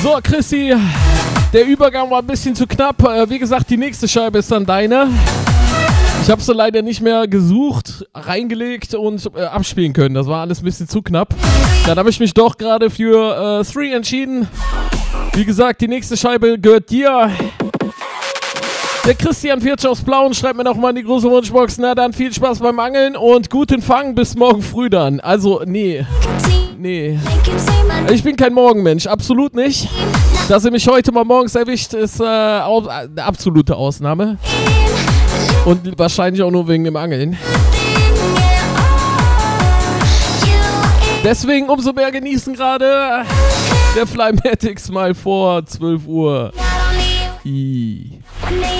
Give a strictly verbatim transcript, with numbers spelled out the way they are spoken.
So, Chrissy, der Übergang war ein bisschen zu knapp. Äh, wie gesagt, die nächste Scheibe ist dann deine. Ich habe sie leider nicht mehr gesucht, reingelegt und äh, abspielen können. Das war alles ein bisschen zu knapp. Dann habe ich mich doch gerade für äh, Three entschieden. Wie gesagt, die nächste Scheibe gehört dir. Der Christian Viertsch aus Plauen schreibt mir nochmal in die große Wunschbox. Na dann, viel Spaß beim Angeln und guten Fang bis morgen früh dann. Also, nee. Nee. Ich bin kein Morgenmensch, absolut nicht. Dass ihr mich heute mal morgens erwischt, ist äh, eine absolute Ausnahme. Und wahrscheinlich auch nur wegen dem Angeln. Deswegen umso mehr genießen gerade der Flymatics mal vor zwölf Uhr. I.